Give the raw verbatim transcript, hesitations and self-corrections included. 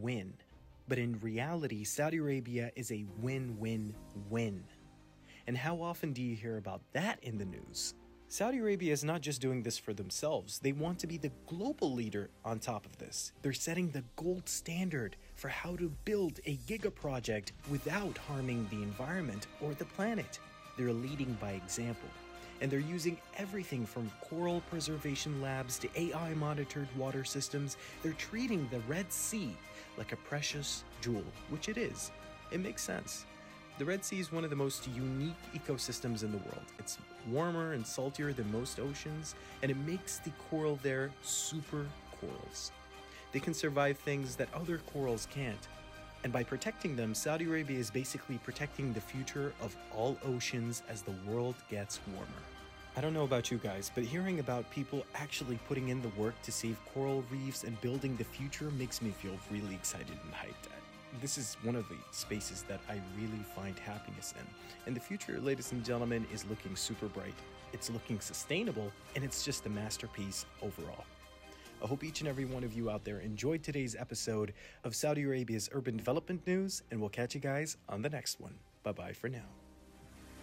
win. But in reality, Saudi Arabia is a win-win-win. And how often do you hear about that in the news? Saudi Arabia is not just doing this for themselves, they want to be the global leader on top of this. They're setting the gold standard for how to build a giga project without harming the environment or the planet. They're leading by example. And they're using everything from coral preservation labs to A I-monitored water systems. They're treating the Red Sea like a precious jewel, which it is. It makes sense. The Red Sea is one of the most unique ecosystems in the world. It's warmer and saltier than most oceans, and it makes the coral there super corals. They can survive things that other corals can't. And by protecting them, Saudi Arabia is basically protecting the future of all oceans as the world gets warmer. I don't know about you guys, but hearing about people actually putting in the work to save coral reefs and building the future makes me feel really excited and hyped. This is one of the spaces that I really find happiness in. And the future, ladies and gentlemen, is looking super bright. It's looking sustainable, and it's just a masterpiece overall. I hope each and every one of you out there enjoyed today's episode of Saudi Arabia's Urban Development News, and we'll catch you guys on the next one. Bye-bye for now.